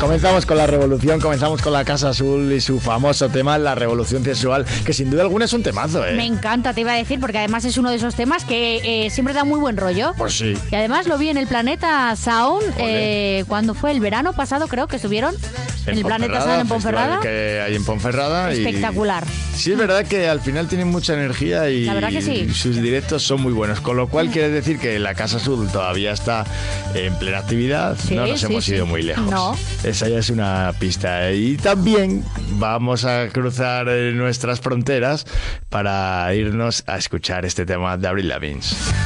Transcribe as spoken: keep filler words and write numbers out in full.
Comenzamos con la revolución, comenzamos con la Casa Azul y su famoso tema, la revolución sexual, que sin duda alguna es un temazo, ¿eh? Me encanta, te iba a decir, porque además es uno de esos temas que eh, siempre da muy buen rollo. Pues sí. Y además lo vi en el Planeta Sound, eh, cuando fue el verano pasado, creo que estuvieron en, en el Planeta Sound en Ponferrada. Que hay en Ponferrada. Espectacular. Y sí, es verdad que al final tienen mucha energía y la verdad que sí. Sus directos son muy buenos, con lo cual quiere decir que la Casa Azul todavía está en plena actividad. Sí, no nos sí, hemos sí. ido muy lejos. No. Esa ya es una pista. Y también vamos a cruzar nuestras fronteras para irnos a escuchar este tema de Avril Lavigne.